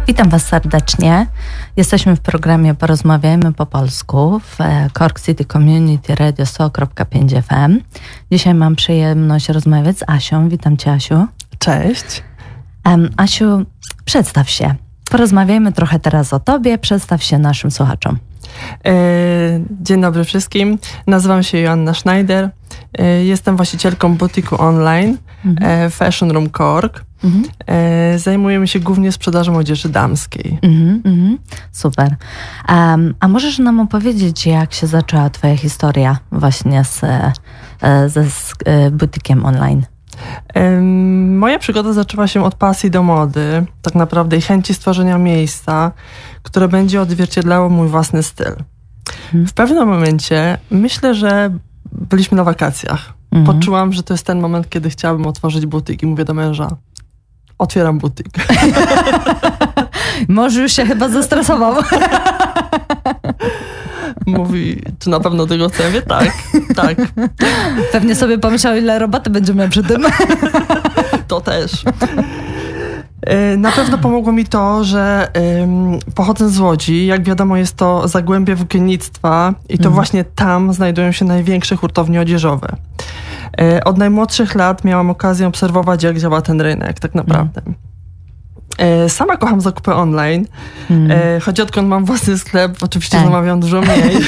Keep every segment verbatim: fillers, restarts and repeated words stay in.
Witam Was serdecznie. Jesteśmy w programie Porozmawiajmy po polsku w Cork City Community Radio sto przecinek pięć F M. Dzisiaj mam przyjemność rozmawiać z Asią. Witam Cię, Asiu. Cześć. Um, Asiu, przedstaw się. Porozmawiajmy trochę teraz o Tobie. Przedstaw się naszym słuchaczom. Dzień dobry wszystkim. Nazywam się Joanna Schneider. Jestem właścicielką butiku online mhm. Fashion Room Cork. Mhm. Zajmujemy się głównie sprzedażą odzieży damskiej. Mhm, mhm. Super. Um, a możesz nam opowiedzieć, jak się zaczęła Twoja historia właśnie z, ze z butikiem online? Moja przygoda zaczęła się od pasji do mody, tak naprawdę, i chęci stworzenia miejsca, które będzie odzwierciedlało mój własny styl. Mhm. W pewnym momencie myślę, że byliśmy na wakacjach. Mhm. Poczułam, że to jest ten moment, kiedy chciałabym otworzyć butik i mówię do męża: otwieram butik. Mąż już się chyba zestresował. Mówi, czy na pewno tego chcę? Wie, tak, tak. Pewnie sobie pomyślał, ile roboty będzie miał przy tym. To też. Na pewno pomogło mi to, że um, pochodzę z Łodzi. Jak wiadomo, jest to zagłębie włókiennictwa i to mm. właśnie tam znajdują się największe hurtownie odzieżowe. Od najmłodszych lat miałam okazję obserwować, jak działa ten rynek tak naprawdę. Mm. Sama kocham zakupy online, mm. choć odkąd mam własny sklep, oczywiście tak. zamawiam dużo mniej.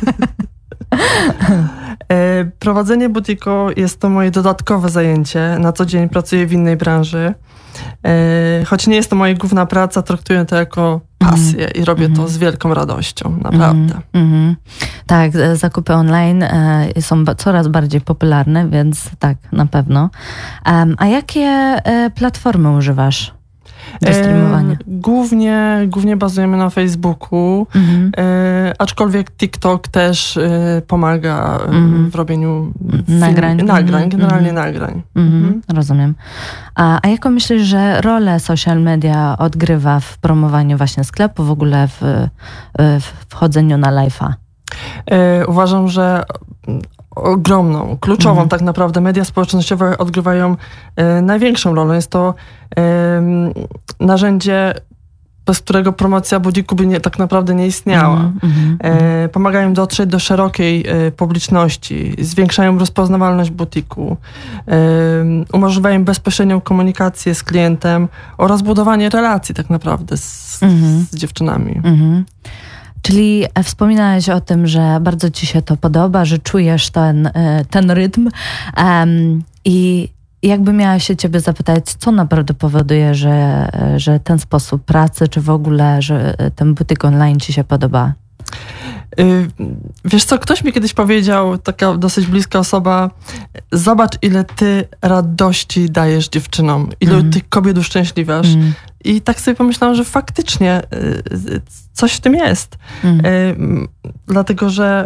Prowadzenie butiku jest to moje dodatkowe zajęcie. Na co dzień pracuję w innej branży. Choć nie jest to moja główna praca, traktuję to jako pasję mm. i robię mm. to z wielką radością, naprawdę. Mm. Mm. Tak, zakupy online e, są coraz bardziej popularne, więc tak, na pewno. Um, a jakie e, platformy używasz do streamowania? E, głównie, głównie bazujemy na Facebooku, mm-hmm. e, aczkolwiek TikTok też e, pomaga mm-hmm. w robieniu film, nagrań, nagrań mm-hmm. generalnie nagrań. Mm-hmm. Mm-hmm. Rozumiem. A, a jaką myślisz, że rolę social media odgrywa w promowaniu właśnie sklepu, w ogóle w, w wchodzeniu na live'a? E, uważam, że ogromną, kluczową mhm. tak naprawdę. Media społecznościowe odgrywają e, największą rolę. Jest to e, narzędzie, bez którego promocja butiku by nie, tak naprawdę nie istniała. Mhm. E, pomagają dotrzeć do szerokiej e, publiczności, zwiększają rozpoznawalność butiku, e, umożliwiają bezpośrednią komunikację z klientem oraz budowanie relacji tak naprawdę z, mhm. z dziewczynami. Mhm. Czyli wspominałeś o tym, że bardzo ci się to podoba, że czujesz ten, ten rytm um, i jakby miała się ciebie zapytać, co naprawdę powoduje, że, że ten sposób pracy, czy w ogóle, że ten butik online ci się podoba? Wiesz co, ktoś mi kiedyś powiedział, taka dosyć bliska osoba: zobacz, ile ty radości dajesz dziewczynom, ile mm. ty kobiet uszczęśliwiasz. Mm. I tak sobie pomyślałam, że faktycznie coś w tym jest. Mm. Dlatego, że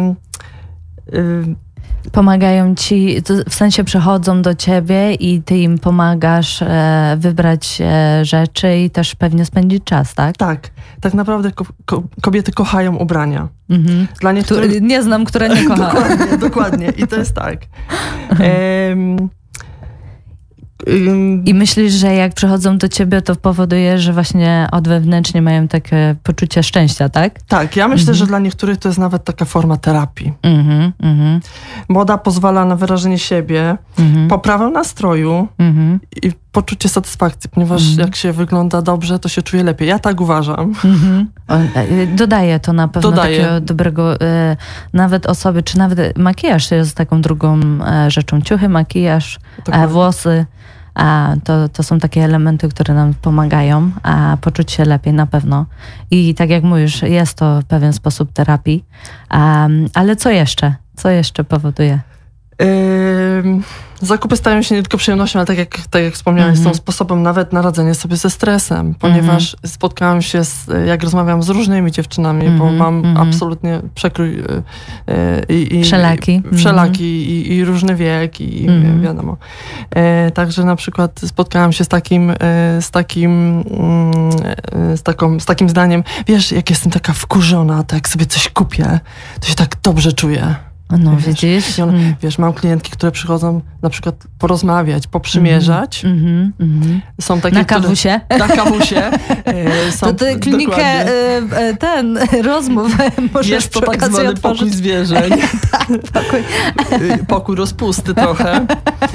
pomagają ci, w sensie przychodzą do ciebie i ty im pomagasz e, wybrać e, rzeczy i też pewnie spędzić czas, tak? Tak. Tak naprawdę ko- ko- kobiety kochają ubrania. Mhm. Dla niektórych... Nie znam, która nie kocha. dokładnie, dokładnie. I to jest tak. Um, I myślisz, że jak przychodzą do ciebie, to powoduje, że właśnie od wewnętrznie mają takie poczucie szczęścia, tak? Tak, ja myślę, mm-hmm. że dla niektórych to jest nawet taka forma terapii. Mm-hmm, mm-hmm. Moda pozwala na wyrażenie siebie, mm-hmm. poprawę nastroju mm-hmm. i poczucie satysfakcji, ponieważ mm-hmm. jak się wygląda dobrze, to się czuje lepiej. Ja tak uważam. Mm-hmm. Dodaje to na pewno Dodaje. takiego dobrego, e, nawet osoby, czy nawet makijaż jest taką drugą e, rzeczą. Ciuchy, makijaż, e, włosy. A to, to są takie elementy, które nam pomagają a poczuć się lepiej na pewno. I tak jak mówisz, jest to pewien sposób terapii. Um, ale co jeszcze? Co jeszcze powoduje? Yy, zakupy stają się nie tylko przyjemnością, ale tak jak, tak jak wspomniałeś, mm-hmm. są sposobem nawet na radzenie sobie ze stresem, ponieważ mm-hmm. spotkałam się, z, jak rozmawiam z różnymi dziewczynami, mm-hmm. bo mam mm-hmm. absolutnie przekrój yy, yy, i, wszelaki, wszelaki mm-hmm. i, i różny wiek i mm-hmm. wiadomo. Yy, także na przykład spotkałam się z takim, yy, z takim yy, z, taką, z takim zdaniem: wiesz, jak jestem taka wkurzona, to jak sobie coś kupię, to się tak dobrze czuję. No widzisz. On, mm. Wiesz, mam klientki, które przychodzą na przykład porozmawiać, poprzymierzać. Mm-hmm. Mm-hmm. Są takie, na kawusie. Które, na kawusie. Są, to ty klinikę, y, ten rozmów możesz jest to tak zwany otworzyć. Pokój zwierzeń. Tak, pokój. Pokój rozpusty trochę.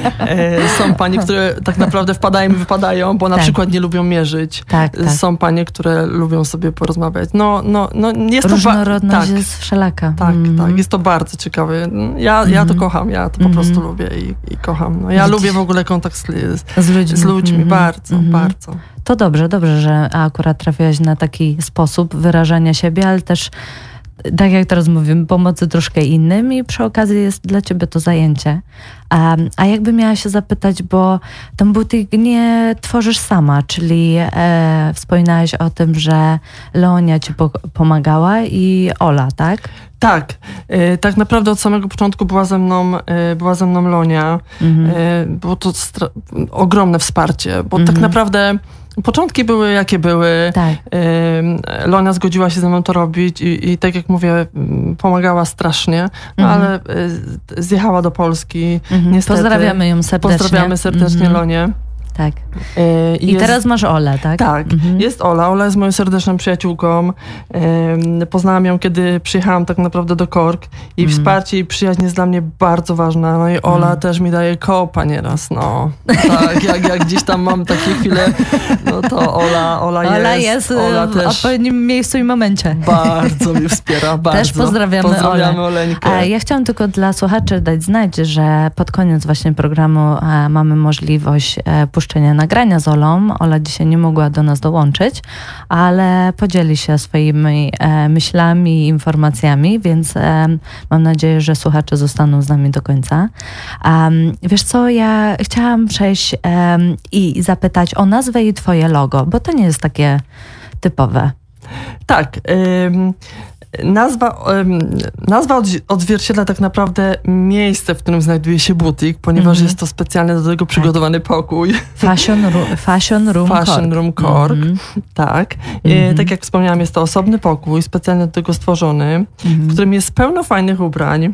Są panie, które tak naprawdę wpadają i wypadają, bo na tak. przykład nie lubią mierzyć. Tak, tak. Są panie, które lubią sobie porozmawiać. No, no, no jest Różnorodność to ba- tak, jest wszelaka. Tak, mm. tak. Jest to bardzo ciekawe. Ja, ja to kocham, ja to po mm. prostu lubię i, i kocham. No, ja Widzisz? lubię w ogóle kontakt z, z, z ludźmi, z ludźmi. Mm. bardzo, mm. bardzo. To dobrze, dobrze, że akurat trafiłaś na taki sposób wyrażania siebie, ale też tak jak teraz mówimy, pomocy troszkę innym i przy okazji jest dla ciebie to zajęcie. A, a jakby miała się zapytać, bo tą butik nie tworzysz sama, czyli e, wspominałaś o tym, że Leonia ci po, pomagała i Ola, tak? Tak, y, tak naprawdę od samego początku była ze mną, y, była ze mną Lonia. Mhm. Y, było to stra- ogromne wsparcie, bo mhm. tak naprawdę początki były jakie były. Tak. Y, Lonia zgodziła się ze mną to robić i, i tak jak mówię, pomagała strasznie, no mhm. ale y, zjechała do Polski. Mhm. Niestety. Pozdrawiamy ją serdecznie. Pozdrawiamy serdecznie mhm. Lonię. Tak. Yy, I jest, teraz masz Olę, tak? Tak, mhm. jest Ola. Ola jest moją serdeczną przyjaciółką. Yy, poznałam ją, kiedy przyjechałam tak naprawdę do Cork i mhm. wsparcie i przyjaźń jest dla mnie bardzo ważna. No i Ola mhm. też mi daje kopa nieraz, no. Tak, jak, jak gdzieś tam mam takie chwile, no to Ola, Ola, Ola jest. jest Ola w też odpowiednim miejscu i momencie. Bardzo mnie wspiera, bardzo. Też pozdrawiamy, pozdrawiamy Olę. Oleńkę. A ja chciałam tylko dla słuchaczy dać znać, że pod koniec właśnie programu a, mamy możliwość e, puszczenia nagrania z Olą. Ola dzisiaj nie mogła do nas dołączyć, ale podzieli się swoimi e, myślami i informacjami, więc e, mam nadzieję, że słuchacze zostaną z nami do końca. Um, wiesz co, ja chciałam przejść um, i zapytać o nazwę i twoje logo, bo to nie jest takie typowe. Tak. Ym... Nazwa, nazwa odzwierciedla tak naprawdę miejsce, w którym znajduje się butik, ponieważ mm-hmm. jest to specjalnie do tego przygotowany tak. pokój. Fashion, ru- fashion Room Fashion Cork. Room Cork, mm-hmm. tak. Mm-hmm. I, tak jak wspomniałam, jest to osobny pokój, specjalnie do tego stworzony, mm-hmm. w którym jest pełno fajnych ubrań.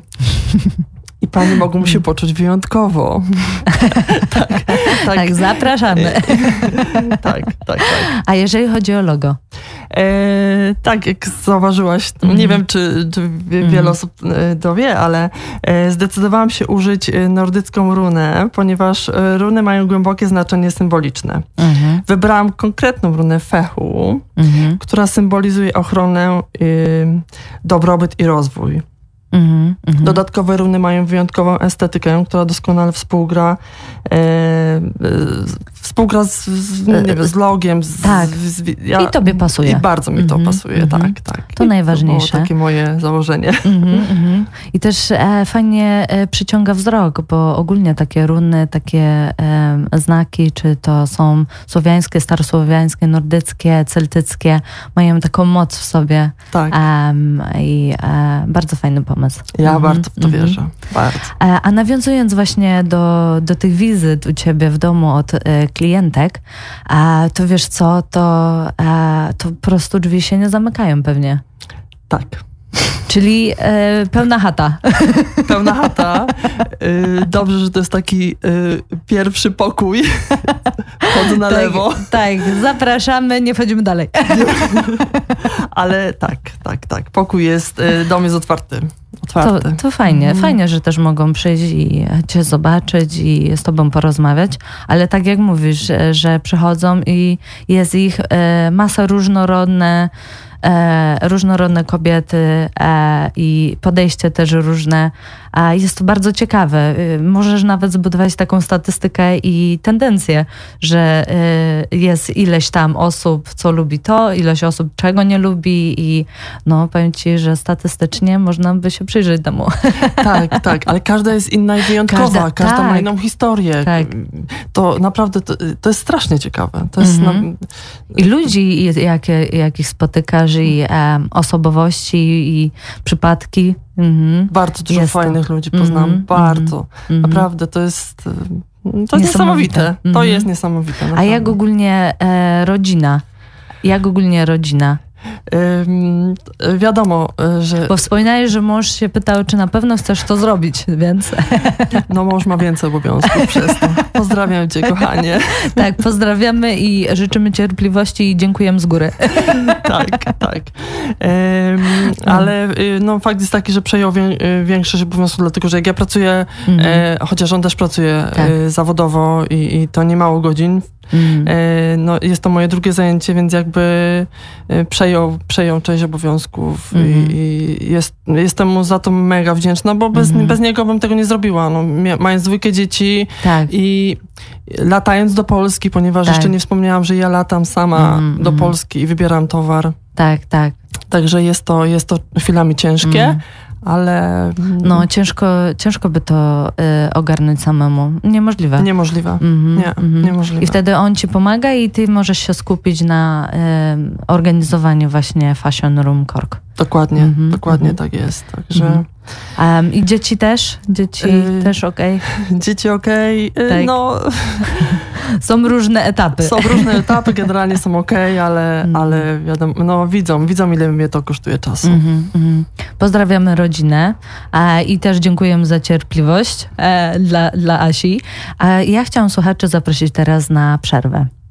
I panie mogą się poczuć wyjątkowo. tak, tak. tak, zapraszamy. tak, tak, tak. A jeżeli chodzi o logo? E, tak, jak zauważyłaś, mm. nie wiem, czy, czy wiele mm. osób to wie, ale e, zdecydowałam się użyć nordycką runę, ponieważ runy mają głębokie znaczenie symboliczne. Mm-hmm. Wybrałam konkretną runę fechu, mm-hmm. która symbolizuje ochronę, y, dobrobyt i rozwój. Mm-hmm, mm-hmm. Dodatkowe runy mają wyjątkową estetykę, która doskonale współgra e, e, współgra z, z, nie wiem, z logiem. Z, tak. Z, z, ja, I tobie pasuje. I bardzo mi to mm-hmm, pasuje, mm-hmm. tak, tak. To I najważniejsze. To było takie moje założenie. Mm-hmm, mm-hmm. I też e, fajnie e, przyciąga wzrok, bo ogólnie takie runy, takie e, znaki, czy to są słowiańskie, starosłowiańskie, nordyckie, celtyckie, mają taką moc w sobie. Tak. E, I e, bardzo fajny pomysł. Ja mm-hmm, bardzo w to mm-hmm. wierzę. Bardzo. A, a nawiązując właśnie do, do tych wizyt u ciebie w domu od e, klientek, a, to wiesz co, to, a, to po prostu drzwi się nie zamykają pewnie. Tak. Czyli e, pełna chata. Pełna chata. Y, dobrze, że to jest taki y, pierwszy pokój. Chodzę na tak, lewo. Tak, zapraszamy, nie wchodzimy dalej. Ale tak, tak, tak. Pokój jest, y, dom jest otwarty. otwarty. To, to fajnie, mm. fajnie, że też mogą przyjść i cię zobaczyć i z tobą porozmawiać, ale tak jak mówisz, że, że przychodzą i jest ich e, masa różnorodne, E, różnorodne kobiety e, i podejście też różne. A jest to bardzo ciekawe. E, możesz nawet zbudować taką statystykę i tendencję, że e, jest ileś tam osób, co lubi to, ileś osób, czego nie lubi i no powiem ci, że statystycznie można by się przyjrzeć temu. Tak, tak, ale każda jest inna i wyjątkowa. Każda, każda tak. ma inną historię. Tak. To naprawdę, to, to jest strasznie ciekawe. To jest mm-hmm. na... I ludzi, jakie, jakich spotykasz, i um, osobowości i przypadki. Mm-hmm. Bardzo dużo jest fajnych to. ludzi poznam. Mm-hmm. Bardzo. Mm-hmm. Naprawdę to jest to jest niesamowite. niesamowite. Mm-hmm. To jest niesamowite. Naprawdę. A jak ogólnie e, rodzina? Jak ogólnie rodzina? Yy, wiadomo, że... Bo wspominałeś, że mąż się pytał, czy na pewno chcesz to zrobić, więc... No mąż ma więcej obowiązków przez to. Pozdrawiam cię, kochanie. Tak, pozdrawiamy i życzymy cierpliwości i dziękujemy z góry. Tak, tak. Yy, ale no, fakt jest taki, że przejął wię, większość obowiązków, dlatego że jak ja pracuję, mhm. e, chociaż on też pracuje tak. e, zawodowo i, i to nie mało godzin, Mm. No, jest to moje drugie zajęcie, więc jakby przejął, przejął część obowiązków mm. i, i jest, jestem mu za to mega wdzięczna, bo bez, mm. bez niego bym tego nie zrobiła. No, mając dwójkę dzieci tak. i latając do Polski, ponieważ tak. jeszcze nie wspomniałam, że ja latam sama mm. do Polski i wybieram towar. Tak, tak. Także jest to, jest to chwilami ciężkie. Mm. Ale... No, ciężko, ciężko by to y, ogarnąć samemu. Niemożliwe. Niemożliwe. Mm-hmm, nie, mm-hmm. niemożliwe. I wtedy on ci pomaga i ty możesz się skupić na y, organizowaniu właśnie Fashion Room Cork. Dokładnie, mm-hmm, dokładnie mm-hmm. tak jest. Także... Mm-hmm. Um, I dzieci też? Dzieci yy, też okej? Okay. Dzieci okej, okay. yy, tak. no... Są różne etapy. Są różne etapy, generalnie są okej, okay, ale, mm. ale wiadomo, no widzą, widzą ile mnie to kosztuje czasu. Mm-hmm, mm-hmm. Pozdrawiamy rodzinę e, i też dziękujemy za cierpliwość e, dla, dla Asi. E, ja chciałam słuchaczy zaprosić teraz na przerwę.